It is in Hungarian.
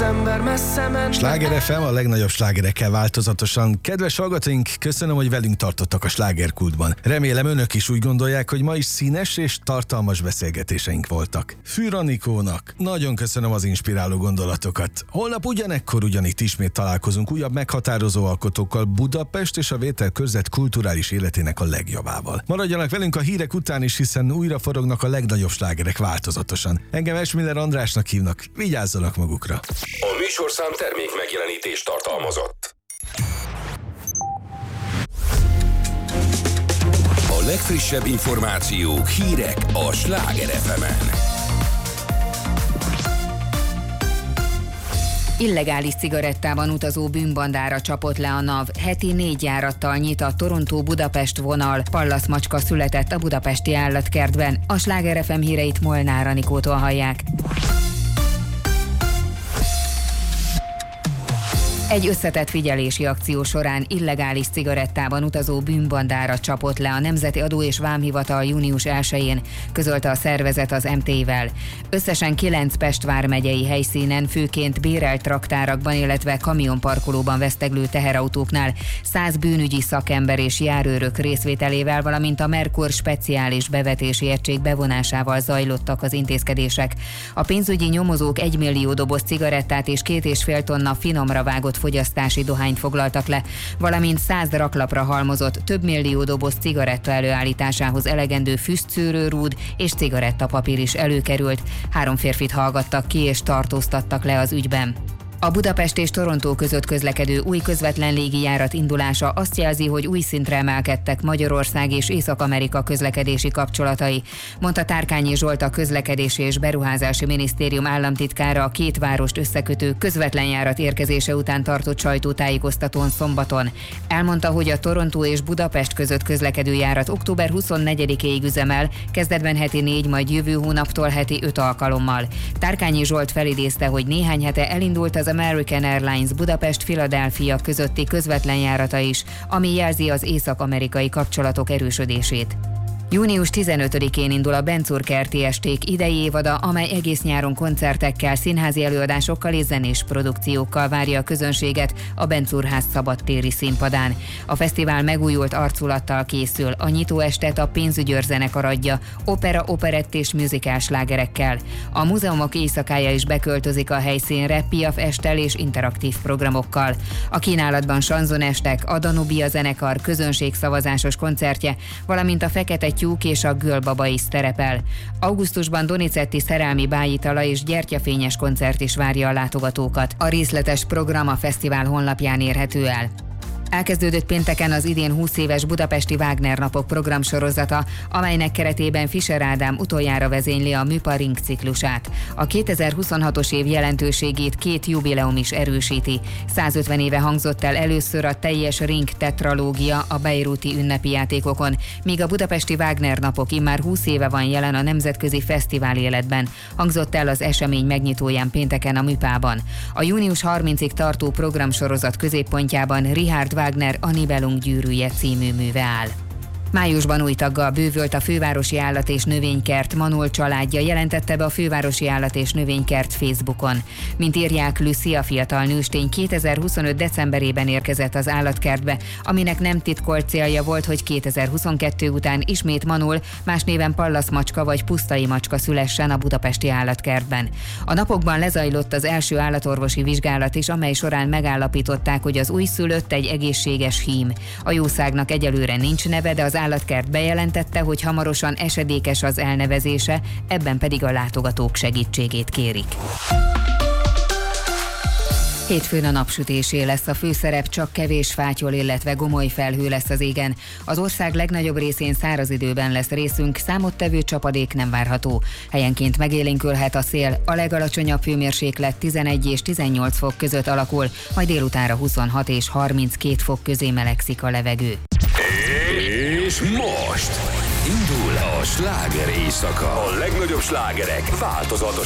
ember messze ment. Sláger FM a legnagyobb slágerekkel változatosan. Kedves hallgatóink, köszönöm, hogy velünk tartottak a slágerkultban. Remélem önök is úgy gondolják, hogy ma is színes és tartalmas beszélgetéseink voltak. Fűr Anikónak nagyon köszönöm az inspiráló gondolatokat. Holnap ugyanekkor ugyanitt ismét találkozunk újabb meghatározó alkotókkal Budapest és a Vételkörzet kulturális életének a legjavával. Maradjanak velünk a hírek után is, hiszen újra forognak a legnagyobb slágerek változatosan. Engem Esmiller Andrásnak hívnak, vigyázzanak magukra. A műsorszám termék megjelenítést tartalmazott. A legfrissebb információk, hírek a Sláger FM-en. Illegális cigarettában utazó bűnbandára csapott le a NAV. Heti 4 járattal nyit a Torontó-Budapest vonal. Pallaszmacska született a budapesti állatkertben. A Sláger FM híreit Molnár Anikótól hallják. Egy összetett figyelési akció során illegális cigarettában utazó bűnbandára csapott le a Nemzeti Adó és Vámhivatal június 1-én, közölte a szervezet az MT-vel. Összesen 9 Pest vármegyei helyszínen, főként bérelt raktárakban, illetve kamionparkolóban veszteglő teherautóknál 100 bűnügyi szakember és járőrök részvételével, valamint a Merkur speciális bevetési egység bevonásával zajlottak az intézkedések. A pénzügyi nyomozók 1 millió doboz cigarettát és 2,5 tonna finomra vágott fogyasztási dohányt foglaltak le, valamint 100 raklapra halmozott több millió doboz cigaretta előállításához elegendő füstszűrőrúd és cigarettapapír is előkerült. 3 férfit hallgattak ki és tartóztattak le az ügyben. A Budapest és Torontó között közlekedő új közvetlen légijárat indulása azt jelzi, hogy új szintre emelkedtek Magyarország és Észak-Amerika közlekedési kapcsolatai, mondta Tárkányi Zsolt, a Közlekedési és Beruházási Minisztérium államtitkára a két várost összekötő közvetlen járat érkezése után tartott sajtótájékoztatón szombaton. Elmondta, hogy a Torontó és Budapest között közlekedő járat október 24-éig üzemel, kezdetben heti 4, majd jövő hónaptól heti 5 alkalommal. Tárkányi Zsolt felidézte, hogy néhány hete elindult az American Airlines Budapest-Philadelphia közötti közvetlen járata is, ami jelzi az észak-amerikai kapcsolatok erősödését. Június 15-én indul a Bencúr-kerti esték idei évada, amely egész nyáron koncertekkel, színházi előadásokkal és zenés produkciókkal várja a közönséget a Bencúrház szabadtéri színpadán. A fesztivál megújult arculattal készül, a nyitóestet a Pénzügyőr zenekar adja, opera, operett és musical slágerekkel. A múzeumok éjszakája is beköltözik a helyszínre Piaf esttel és interaktív programokkal. A kínálatban sanzonestek, a Danubia zenekar közönségszavazásos koncertje, valamint a Fekete Tyúk és a Gölbaba is szerepel. Augusztusban Donizetti szerelmi bájitala és gyertyafényes koncert is várja a látogatókat. A részletes program a fesztivál honlapján érhető el. Elkezdődött pénteken az idén 20 éves budapesti Wagner napok programsorozata, amelynek keretében Fischer Ádám utoljára vezényli a Műpa Ring ciklusát. A 2026-os év jelentőségét 2 jubileum is erősíti. 150 éve hangzott el először a teljes Ring tetralógia a bejrúti ünnepi játékokon, míg a budapesti Wagner napok immár 20 éve van jelen a nemzetközi fesztivál életben. Hangzott el az esemény megnyitóján pénteken a Műpában. A június 30-ig tartó programsorozat középpontjában Richard Wagner A Nibelung gyűrűje című műve áll. Májusban új taggal bővült a Fővárosi Állat- és Növénykert. Manol családja jelentette be a Fővárosi Állat- és Növénykert Facebookon. Mint írják, Lucy, a fiatal nőstény 2025. decemberében érkezett az állatkertbe, aminek nem titkolt célja volt, hogy 2022 után ismét Manol, más néven Pallaszmacska vagy Pusztai macska szülessen a budapesti állatkertben. A napokban lezajlott az első állatorvosi vizsgálat is, amely során megállapították, hogy az újszülött egy egészséges hím. A jószágnak egyelőre nincs neve, de az állatkert bejelentette, hogy hamarosan esedékes az elnevezése, ebben pedig a látogatók segítségét kérik. Hétfőn a napsütésé lesz a főszerep, csak kevés fátyol, illetve gomoly felhő lesz az égen. Az ország legnagyobb részén száraz időben lesz részünk, számottevő csapadék nem várható. Helyenként megélénkülhet a szél, a legalacsonyabb hőmérséklet 11 és 18 fok között alakul, majd délutánra 26 és 32 fok közé melegszik a levegő. És most indul a sláger éjszaka. A legnagyobb slágerek változatos